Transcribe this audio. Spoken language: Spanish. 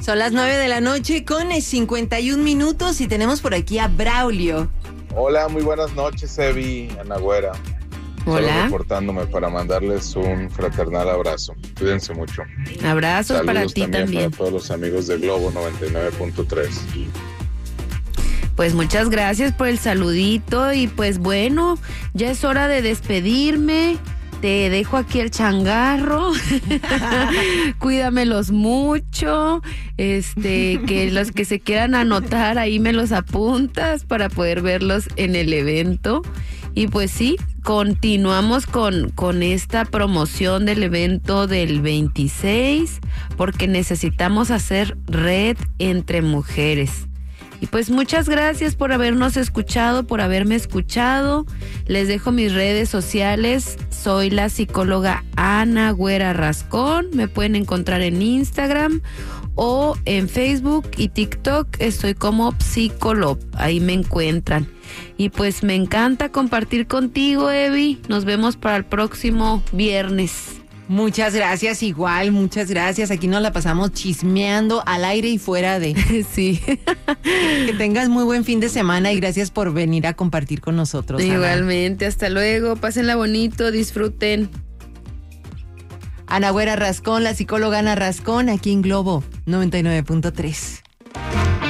Son las 9 de la noche con 51 minutos y tenemos por aquí a Braulio. Hola, muy buenas noches, Evi, Ana Güera. Hola. Solo reportándome para mandarles un fraternal abrazo. Cuídense mucho. Abrazos para ti también. Para todos los amigos de Globo 99.3. Pues muchas gracias por el saludito y pues bueno, ya es hora de despedirme. Te dejo aquí el changarro. Cuídamelos mucho. Que los que se quieran anotar ahí me los apuntas para poder verlos en el evento. Y pues sí, continuamos con esta promoción del evento del 26 porque necesitamos hacer red entre mujeres. Y pues muchas gracias por habernos escuchado, por haberme escuchado. Les dejo mis redes sociales. Soy la psicóloga Ana Güera Rascón. Me pueden encontrar en Instagram o en Facebook y TikTok. Estoy como Psicolop. Ahí me encuentran. Y pues me encanta compartir contigo, Evi. Nos vemos para el próximo viernes. Muchas gracias, igual, muchas gracias. Aquí nos la pasamos chismeando al aire y fuera de. Sí. Que tengas muy buen fin de semana y gracias por venir a compartir con nosotros. Igualmente, Ana. hasta luego. Pásenla bonito, disfruten. Ana Güera Rascón, la psicóloga Ana Rascón, aquí en Globo 99.3.